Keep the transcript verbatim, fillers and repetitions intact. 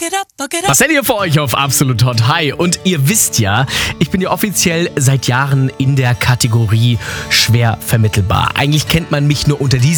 Was hält ihr für euch auf Absolut Hot? Hi, und ihr wisst ja, ich bin ja offiziell seit Jahren in der Kategorie schwer vermittelbar. Eigentlich kennt man mich nur unter diesem